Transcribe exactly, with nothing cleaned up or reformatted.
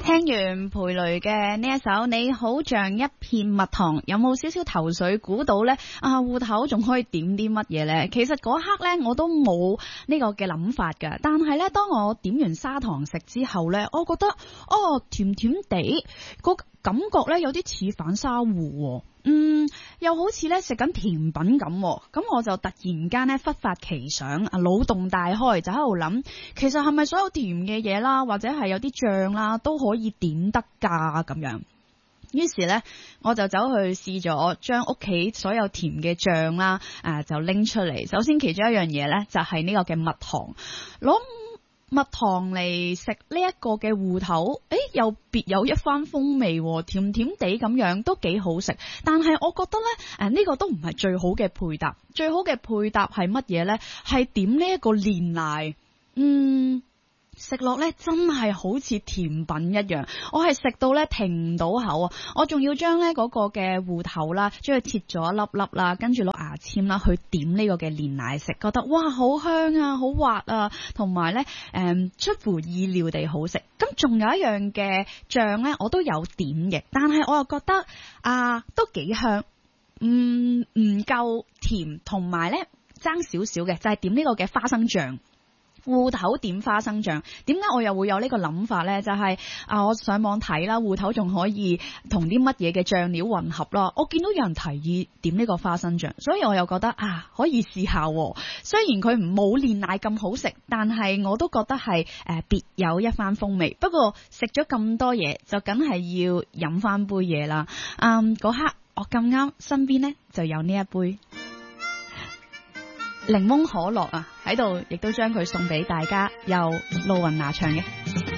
聽完裴雷嘅呢一首你好像一片蜜糖，有冇少少頭緒估到呢？啊，芋頭仲可以點啲乜嘢呢？其實嗰刻呢，我都冇呢個嘅諗法噶，但係呢，當我點完砂糖食之後呢，我覺得哦，甜甜地個感覺呢，有啲似反沙芋，嗯，又好似呢食緊甜品咁，咁我就突然間呢忽發奇想，啊，腦洞大開，就喺度諗，其實係咪所有甜嘅嘢啦，或者係有啲醬啦，都可以點得㗎咁樣？於是呢，我就走去試咗將屋企所有甜嘅醬啦，誒就拎出嚟。首先其中一樣嘢呢，就係呢個嘅蜜糖，攞蜜糖嚟食呢一個嘅芋頭，誒又別有一番風味，甜甜地咁樣都幾好食。但係我覺得呢，誒呢個都唔係最好嘅配搭，最好嘅配搭係乜嘢呢？係點呢一個煉奶，嗯。食落咧真係好似甜品一樣，我係食到咧停唔到口啊！我仲要將咧嗰個嘅芋頭啦，將佢切咗一粒粒啦，跟住攞牙籤啦去點呢個嘅煉奶食，覺得哇好香啊，好滑啊，同埋咧誒出乎意料地好食。咁仲有一樣嘅醬咧，我都有點嘅，但係我又覺得啊都幾香，唔唔夠甜，同埋咧爭少少嘅就係點呢個嘅花生醬。芋頭點花生醬，點解我又會有呢個諗法呢？就係、是、啊，我上網睇啦，芋頭仲可以同啲乜嘢嘅醬料混合啦。我見到有人提議點呢個花生醬，所以我又覺得啊，可以試下。雖然佢唔冇煉奶咁好食，但係我都覺得係誒別有一番風味。不過食咗咁多嘢，就梗係要飲翻杯嘢啦。嗯，嗰刻我咁啱身邊呢就有呢一杯檸檬可樂啊，喺度亦都將佢送俾大家，由露雲拿唱嘅。